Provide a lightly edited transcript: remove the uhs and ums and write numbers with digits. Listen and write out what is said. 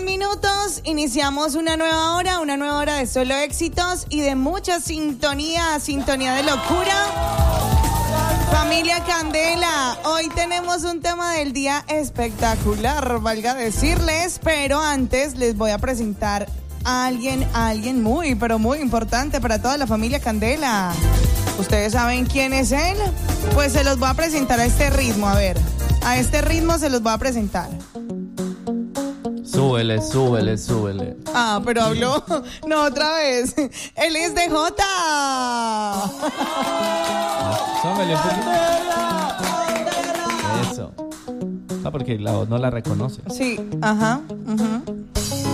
minutos, iniciamos una nueva hora de solo éxitos y de mucha sintonía de locura. Familia Candela, hoy tenemos un tema del día espectacular, valga decirles, pero antes les voy a presentar a alguien muy, pero muy importante para toda la familia Candela. ¿Ustedes saben quién es él? Pues se los voy a presentar a este ritmo, a ver. A este ritmo se los voy a presentar. Súbele, súbele, súbele. Ah, pero habló. No, otra vez. Él es DJ. Súbele un poquito. Eso. Ah, porque la voz no la reconoce. Sí, ajá.